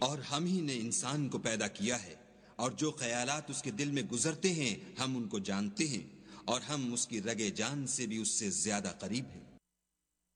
और हम ही ने इंसान को पैदा किया है और जो ख्यालात उसके दिल में गुजरते हैं हम उनको जानते हैं और हम उसकी रगे जान से भी उससे ज्यादा करीब हैं।